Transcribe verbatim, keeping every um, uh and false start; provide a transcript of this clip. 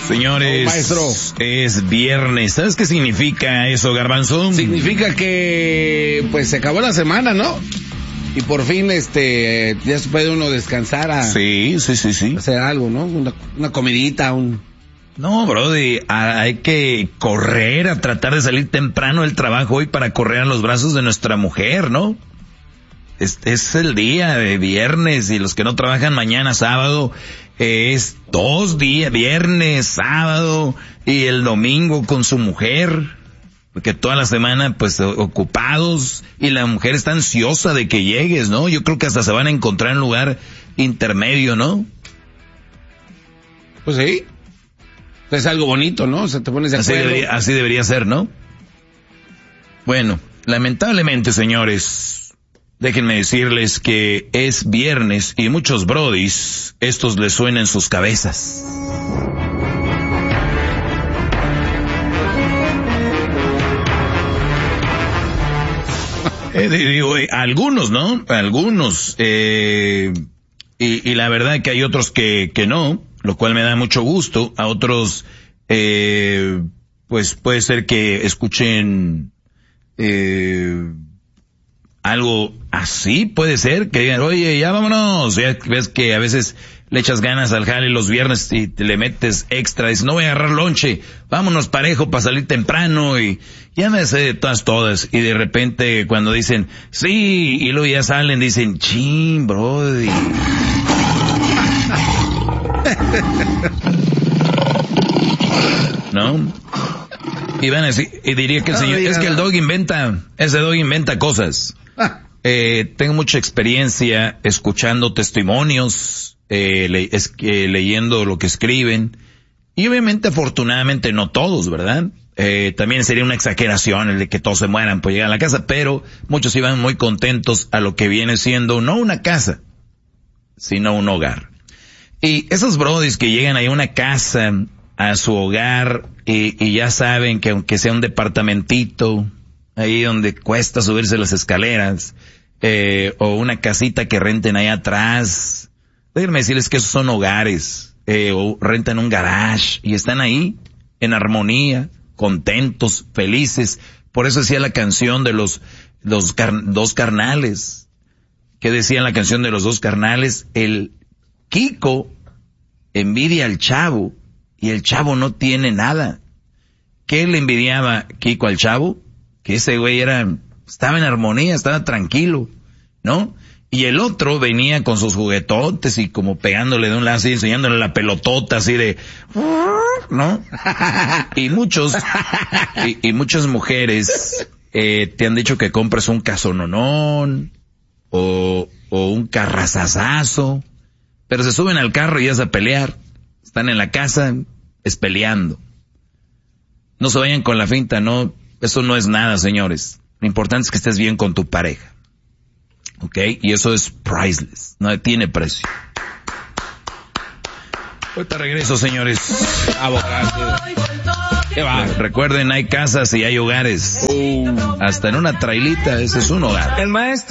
Señores, oh, maestro, es viernes. ¿Sabes qué significa eso, Garbanzo? Significa que, pues, se acabó la semana, ¿no? Y por fin, este, ya se puede uno descansar a... Sí, sí, sí, sí. Hacer algo, ¿no? Una, una comidita, un... No, brody, hay que correr a tratar de salir temprano del trabajo hoy para correr a los brazos de nuestra mujer, ¿no? Es, es el día de viernes y los que no trabajan mañana, sábado, es dos días, viernes, sábado y el domingo con su mujer. Porque toda la semana, pues, ocupados, y la mujer está ansiosa de que llegues, ¿no? Yo creo que hasta se van a encontrar en un lugar intermedio, ¿no? Pues sí. Es algo bonito, ¿no? O sea, te pones de acuerdo. Así debería, así debería ser, ¿no? Bueno, lamentablemente, señores, déjenme decirles que es viernes y muchos brodis, estos les suenan en sus cabezas. Eh, digo, eh, algunos, ¿no? Algunos. Eh, y, y la verdad que hay otros que, que no, lo cual me da mucho gusto. A otros, eh, pues puede ser que escuchen eh, algo así, puede ser, que digan, oye, ya vámonos. Ya ves que a veces le echas ganas al jale los viernes y te le metes extra, dices, no voy a agarrar lonche, vámonos parejo para salir temprano, y ya me sé de todas todas, y de repente cuando dicen, sí, y luego ya salen, dicen, chin, brody. ¿No? Y van a decir, y diría que el señor, es que el dog inventa, ese dog inventa cosas. Eh, tengo mucha experiencia escuchando testimonios, eh, le, es, eh, leyendo lo que escriben, y obviamente afortunadamente no todos, ¿verdad? Eh, también sería una exageración el de que todos se mueran por llegar a la casa, pero muchos iban muy contentos a lo que viene siendo no una casa, sino un hogar. Y esos brodis que llegan ahí a una casa, a su hogar, y, y ya saben que aunque sea un departamentito, ahí donde cuesta subirse las escaleras, eh, o una casita que renten ahí atrás, déjenme decirles que esos son hogares, eh, o rentan un garage, y están ahí, en armonía, contentos, felices. Por eso decía la canción de los, los car- dos carnales, que decía la canción de los dos carnales, el Kiko envidia al chavo, y el chavo no tiene nada. ¿Qué le envidiaba Kiko al chavo? Que ese güey era, estaba en armonía, estaba tranquilo, ¿no? Y el otro venía con sus juguetotes y como pegándole de un lado así, enseñándole la pelotota así de, ¿no? Y muchos, y, y muchas mujeres, eh, te han dicho que compres un casononón, o, o un carrazazazo, pero se suben al carro y ya es a pelear. Están en la casa, es peleando. No se vayan con la finta, no, eso no es nada, señores. Lo importante es que estés bien con tu pareja. ¿Ok? Y eso es priceless, no tiene precio. Ahorita regreso, señores. Abogado. ¿Qué va? Recuerden, hay casas y hay hogares. Uh. Hasta en una trailita, ese es un hogar. El maestro.